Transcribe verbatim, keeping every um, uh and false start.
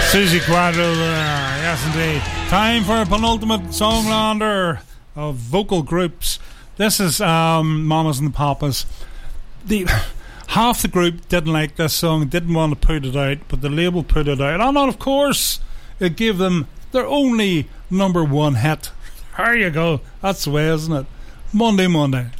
Susie Quadro there, yes indeed. Time for a penultimate songlander of vocal groups. This is um, Mamas and the Papas. The half the group didn't like this song, didn't want to put it out, but the label put it out, and of course it gave them their only number one hit. There you go. That's the way, isn't it? Monday, Monday.